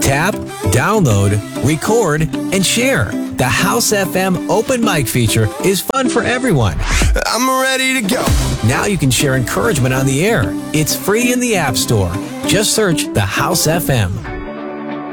Tap, download, record, and share. The House FM open mic feature is fun for everyone. I'm ready to go. Now you can share encouragement on the air. It's free in the App Store. Just search The House FM.